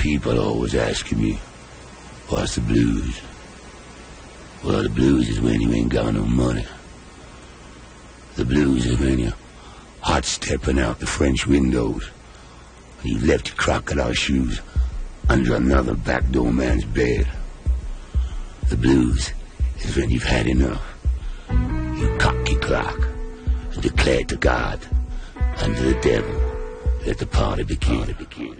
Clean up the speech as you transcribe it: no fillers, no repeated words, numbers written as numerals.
People always asking me, what's the blues? Well, the blues is when you ain't got no money. The blues is when you're hot stepping out the French windows and you left your crocodile shoes under another backdoor man's bed. The blues is when you've had enough. You cock your clock and declare to God and to the devil, let the party begin.